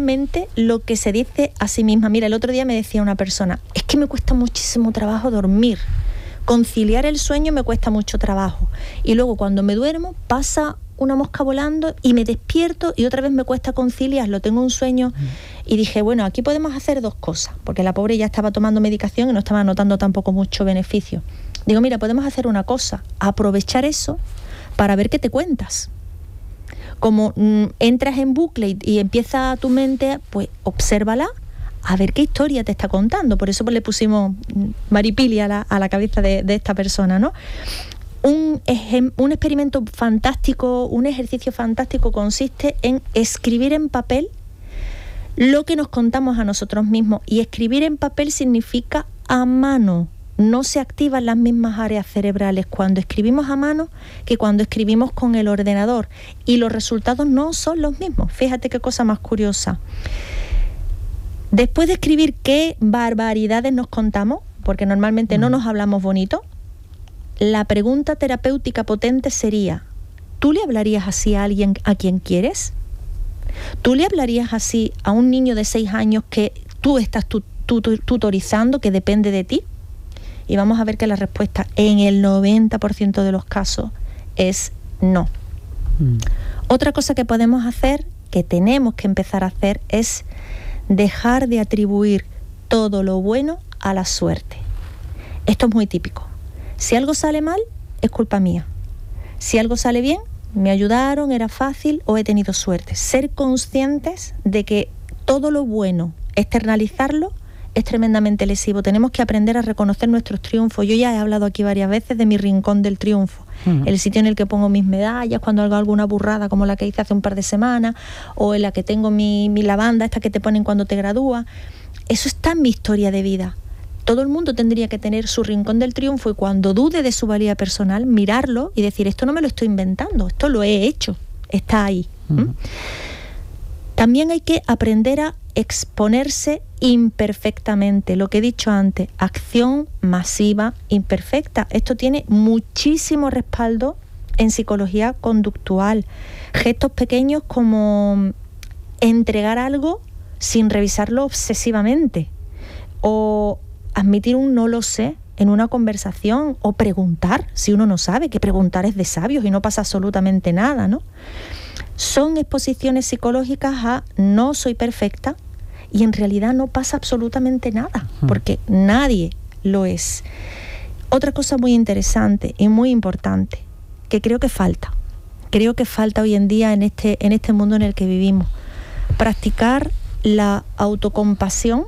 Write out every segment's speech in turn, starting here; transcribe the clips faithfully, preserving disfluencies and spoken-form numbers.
realmente lo que se dice a sí misma. Mira, el otro día me decía una persona, es que me cuesta muchísimo trabajo dormir, conciliar el sueño me cuesta mucho trabajo, y luego cuando me duermo pasa una mosca volando y me despierto y otra vez me cuesta conciliarlo, tengo un sueño. Mm. Y dije, bueno, aquí podemos hacer dos cosas, porque la pobre ya estaba tomando medicación y no estaba notando tampoco mucho beneficio. Digo, mira, podemos hacer una cosa, aprovechar eso para ver qué te cuentas. Como mm, entras en bucle y, y empieza tu mente, pues obsérvala, a ver qué historia te está contando. Por eso pues, le pusimos Maripili a la, a la cabeza de, de esta persona, ¿no? Un, ejem, un experimento fantástico, un ejercicio fantástico consiste en escribir en papel lo que nos contamos a nosotros mismos. Y escribir en papel significa a mano. No se activan las mismas áreas cerebrales cuando escribimos a mano que cuando escribimos con el ordenador. Y los resultados no son los mismos. Fíjate qué cosa más curiosa. Después de escribir qué barbaridades nos contamos, porque normalmente mm. no nos hablamos bonito, la pregunta terapéutica potente sería, ¿tú le hablarías así a alguien a quien quieres? ¿Tú le hablarías así a un niño de seis años que tú estás tu, tu, tu, tutorizando, que depende de ti? Y vamos a ver que la respuesta en el noventa por ciento de los casos es no. Mm. Otra cosa que podemos hacer, que tenemos que empezar a hacer, es dejar de atribuir todo lo bueno a la suerte. Esto es muy típico. Si algo sale mal, es culpa mía. Si algo sale bien, me ayudaron, era fácil o he tenido suerte. Ser conscientes de que todo lo bueno, externalizarlo, es tremendamente lesivo. Tenemos que aprender a reconocer nuestros triunfos. Yo ya he hablado aquí varias veces de mi rincón del triunfo. Uh-huh. El sitio en el que pongo mis medallas cuando hago alguna burrada como la que hice hace un par de semanas, o en la que tengo mi, mi lavanda, esta que te ponen cuando te gradúas. Eso está en mi historia de vida. Todo el mundo tendría que tener su rincón del triunfo y cuando dude de su valía personal, mirarlo y decir, esto no me lo estoy inventando, esto lo he hecho, está ahí. Uh-huh. ¿Mm? También hay que aprender a exponerse imperfectamente, lo que he dicho antes, acción masiva imperfecta. Esto tiene muchísimo respaldo en psicología conductual. Gestos pequeños como entregar algo sin revisarlo obsesivamente, o admitir un no lo sé en una conversación, o preguntar si uno no sabe, que preguntar es de sabios y no pasa absolutamente nada, ¿no? Son exposiciones psicológicas a no soy perfecta y en realidad no pasa absolutamente nada, porque nadie lo es. Otra cosa muy interesante y muy importante, que creo que falta, creo que falta hoy en día en este, en este mundo en el que vivimos, practicar la autocompasión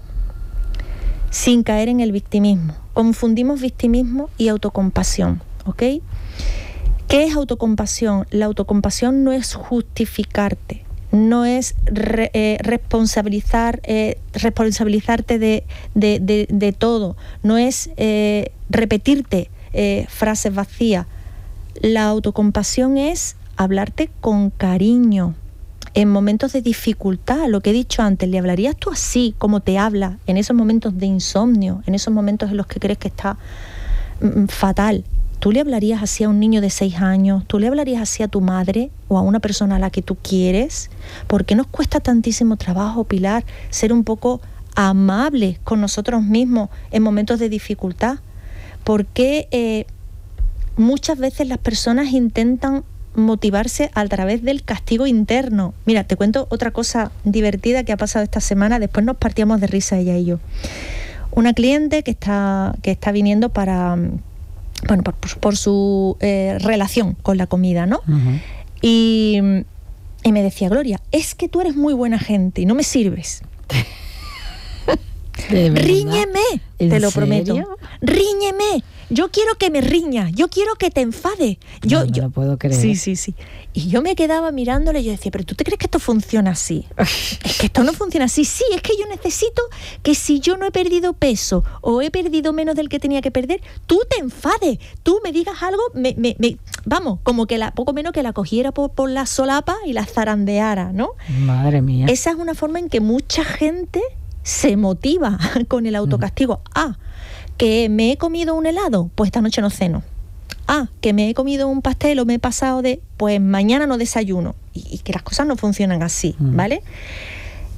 sin caer en el victimismo. Confundimos victimismo y autocompasión, ¿ok? ¿Qué es autocompasión? La autocompasión no es justificarte, no es re, eh, responsabilizar, eh, responsabilizarte de, de, de, de todo, no es eh, repetirte eh, frases vacías. La autocompasión es hablarte con cariño. En momentos de dificultad, lo que he dicho antes, ¿le hablarías tú así como te habla en esos momentos de insomnio, en esos momentos en los que crees que está mm, fatal? ¿Tú le hablarías así a un niño de seis años? ¿Tú le hablarías así a tu madre o a una persona a la que tú quieres? ¿Por qué nos cuesta tantísimo trabajo, Pilar, ser un poco amables con nosotros mismos en momentos de dificultad? ¿Por qué eh, muchas veces las personas intentan motivarse a través del castigo interno? Mira, te cuento otra cosa divertida que ha pasado esta semana, después nos partíamos de risa ella y yo. Una cliente que está, que está viniendo para... bueno, por, por su eh, relación con la comida, ¿no? Uh-huh. Y, y me decía, Gloria, es que tú eres muy buena gente y no me sirves. Ríñeme, te lo prometo. Ríñeme. Yo quiero que me riñas, yo quiero que te enfades. Yo, no, no yo... lo puedo creer. Sí, sí, sí. Y yo me quedaba mirándole y yo decía, ¿pero tú te crees que esto funciona así? Es que esto no funciona así. Sí, es que yo necesito que si yo no he perdido peso o he perdido menos del que tenía que perder, tú te enfades, tú me digas algo, me, me, me, vamos, como que la, poco menos que la cogiera por, por la solapa y la zarandeara, ¿no? Madre mía. Esa es una forma en que mucha gente se motiva con el autocastigo. Mm. Ah, que me he comido un helado, pues esta noche no ceno. Ah, que me he comido un pastel o me he pasado de, pues mañana no desayuno. Y, y que las cosas no funcionan así, mm. ¿vale?